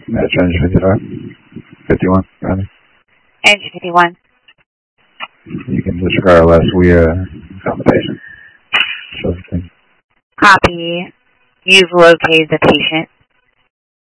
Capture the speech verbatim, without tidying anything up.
Match engine fifty-five. fifty-one, rather. Engine fifty-one. You can disregard unless we uh, found the patient. Shows the thing. Copy. You've located the patient.